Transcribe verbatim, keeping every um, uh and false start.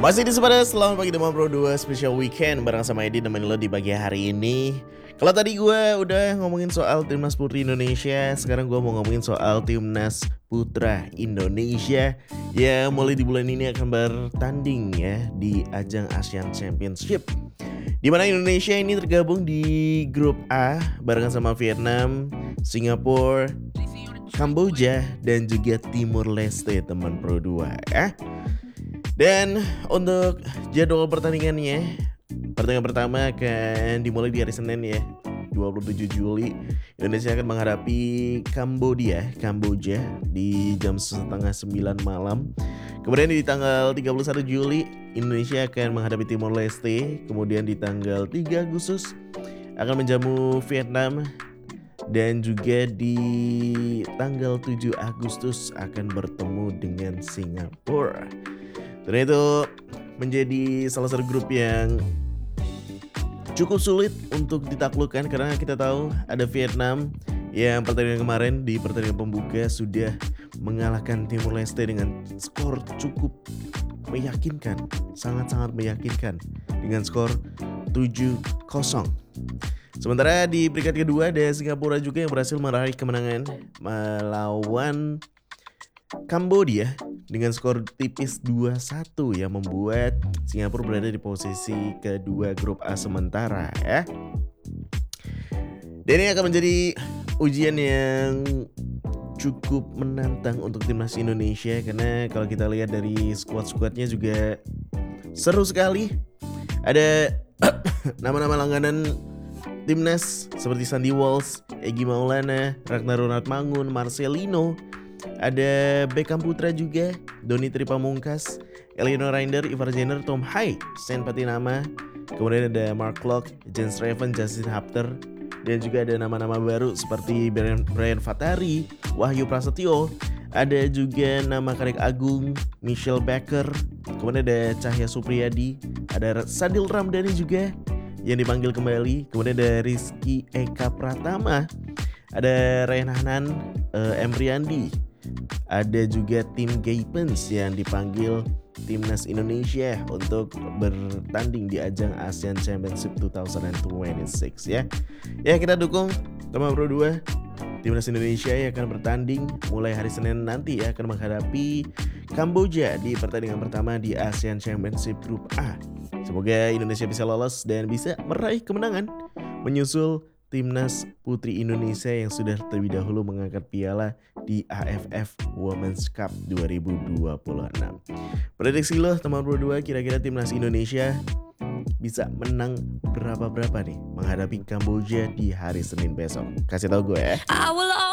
Masih di Sepeda, selamat pagi Demam Pro dua Special Weekend bareng sama Edi nemenin lo di pagi hari ini. Kalau tadi gue udah ngomongin soal Timnas Putri Indonesia, sekarang gue mau ngomongin soal Timnas Putra Indonesia ya, mulai di bulan ini akan bertanding ya di ajang Asian Championship, di mana Indonesia ini tergabung di grup A barengan sama Vietnam, Singapura, Kamboja, dan juga Timur Leste teman Pro dua ya. Dan untuk jadwal pertandingannya, pertandingan pertama akan dimulai di hari Senin ya, dua puluh tujuh Juli. Indonesia akan menghadapi Kambodia, Kamboja di jam setengah sembilan malam. Kemudian di tanggal tiga puluh satu Juli, Indonesia akan menghadapi Timor Leste. Kemudian di tanggal tiga Agustus akan menjamu Vietnam. Dan juga di tanggal tujuh Agustus akan bertemu dengan Singapura. Dan itu menjadi salah satu grup yang cukup sulit untuk ditaklukkan, karena kita tahu ada Vietnam yang pertandingan kemarin di pertandingan pembuka sudah mengalahkan Timor Leste dengan skor cukup meyakinkan, sangat-sangat meyakinkan dengan skor tujuh kosong. Sementara di peringkat kedua ada Singapura juga yang berhasil meraih kemenangan melawan Kambodia dengan skor tipis dua satu yang membuat Singapura berada di posisi kedua grup A sementara ya. Dan ini akan menjadi ujian yang cukup menantang untuk timnas Indonesia, karena kalau kita lihat dari squad-squadnya juga seru sekali. Ada nama-nama langganan timnas seperti Sandy Walsh, Egy Maulana, Ragnar Ronaldmangun, Marcelino. Ada Beckham Putra juga, Donny Tripamungkas, Eleanor Reinder, Ivar Jenner, Tom Hai, Sen Patinama. Kemudian ada Mark Locke, Jens Reven, Justin Hapter. Dan juga ada nama-nama baru seperti Brian, Brian Fatari, Wahyu Prasetyo. Ada juga nama Karek Agung, Michelle Becker. Kemudian ada Cahya Supriyadi, ada Sadil Ramdhani juga yang dipanggil kembali. Kemudian ada Rizky Eka Pratama, ada Ryan Hanan, uh, Emriandi. Ada juga Tim Gaypens yang dipanggil timnas Indonesia untuk bertanding di ajang Asian Championship dua ribu dua puluh enam ya. Ya, kita dukung Teman Pro dua timnas Indonesia yang akan bertanding mulai hari Senin nanti ya, akan menghadapi Kamboja di pertandingan pertama di Asian Championship Grup A. Semoga Indonesia bisa lolos dan bisa meraih kemenangan menyusul Timnas Putri Indonesia yang sudah terlebih dahulu mengangkat piala di A F F Women's Cup dua ribu dua puluh enam. Prediksi lo teman Pro dua, kira-kira Timnas Indonesia bisa menang berapa-berapa nih menghadapi Kamboja di hari Senin besok? Kasih tahu gue ya.